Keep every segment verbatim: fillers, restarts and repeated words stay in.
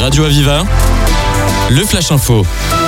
Radio Aviva, le Flash Info.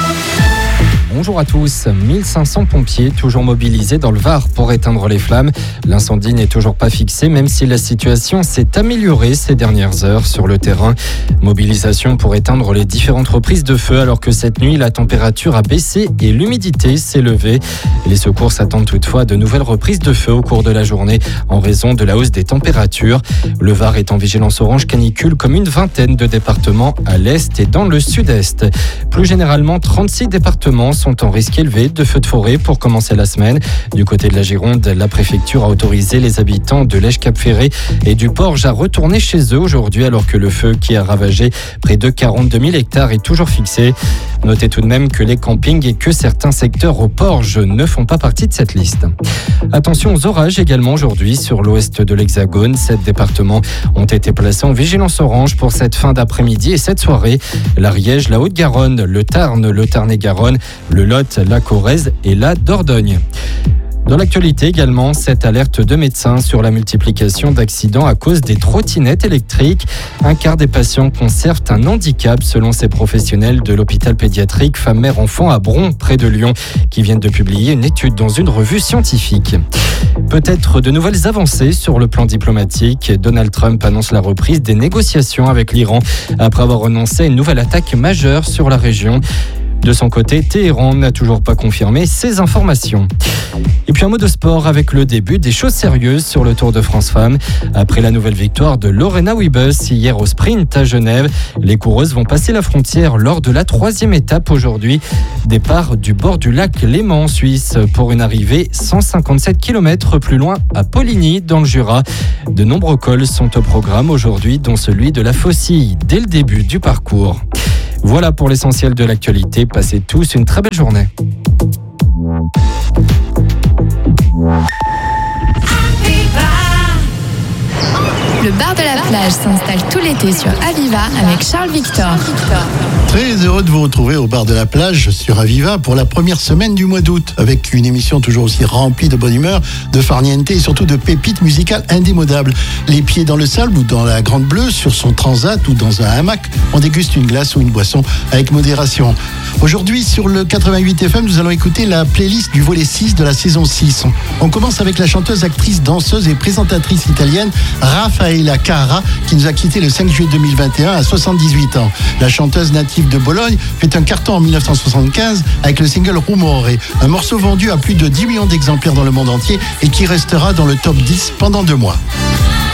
Bonjour à tous. mille cinq cents pompiers toujours mobilisés dans le Var pour éteindre les flammes. L'incendie n'est toujours pas fixé, même si la situation s'est améliorée ces dernières heures sur le terrain. Mobilisation pour éteindre les différentes reprises de feu, alors que cette nuit, la température a baissé et l'humidité s'est levée. Les secours s'attendent toutefois à de nouvelles reprises de feu au cours de la journée en raison de la hausse des températures. Le Var est en vigilance orange canicule comme une vingtaine de départements à l'est et dans le sud-est. Plus généralement, trente-six départements sont en risque élevé de feux de forêt pour commencer la semaine. Du côté de la Gironde, la préfecture a autorisé les habitants de Lège-Cap-Ferré et du Porge à retourner chez eux aujourd'hui, alors que le feu qui a ravagé près de quarante-deux mille hectares est toujours fixé. Notez tout de même que les campings et que certains secteurs au Porge ne font pas partie de cette liste. Attention aux orages également aujourd'hui sur l'ouest de l'Hexagone. Sept départements ont été placés en vigilance orange pour cette fin d'après-midi et cette soirée. L'Ariège, la Haute-Garonne, le Tarn, le Tarn-et-Garonne, le Lot, la Corrèze et la Dordogne. Dans l'actualité également, cette alerte de médecins sur la multiplication d'accidents à cause des trottinettes électriques. Un quart des patients conservent un handicap selon ces professionnels de l'hôpital pédiatrique Femme-Mère-Enfant à Bron, près de Lyon, qui viennent de publier une étude dans une revue scientifique. Peut-être de nouvelles avancées sur le plan diplomatique. Donald Trump annonce la reprise des négociations avec l'Iran après avoir renoncé à une nouvelle attaque majeure sur la région. De son côté, Téhéran n'a toujours pas confirmé ces informations. Et puis un mot de sport avec le début des choses sérieuses sur le Tour de France Femmes. Après la nouvelle victoire de Lorena Wiebes hier au sprint à Genève, les coureuses vont passer la frontière lors de la troisième étape aujourd'hui. Départ du bord du lac Léman en Suisse pour une arrivée cent cinquante-sept kilomètres plus loin à Poligny dans le Jura. De nombreux cols sont au programme aujourd'hui, dont celui de la Faucille dès le début du parcours. Voilà pour l'essentiel de l'actualité. Passez tous une très belle journée. Le bar de la plage s'installe tout l'été sur Aviva avec Charles Victor. Très heureux de vous retrouver au bar de la plage sur Aviva pour la première semaine du mois d'août, avec une émission toujours aussi remplie de bonne humeur, de farniente et surtout de pépites musicales indémodables. Les pieds dans le sable ou dans la Grande Bleue, sur son transat ou dans un hamac, on déguste une glace ou une boisson avec modération. Aujourd'hui, sur le quatre-vingt-huit F M, nous allons écouter la playlist du volet six de la saison six. On commence avec la chanteuse, actrice, danseuse et présentatrice italienne Raffaella Carrà, qui nous a quittés le cinq juillet deux mille vingt et un à soixante-dix-huit ans. La chanteuse native de Bologne fait un carton en dix-neuf cent soixante-quinze avec le single Rumore, un morceau vendu à plus de dix millions d'exemplaires dans le monde entier et qui restera dans le top dix pendant deux mois.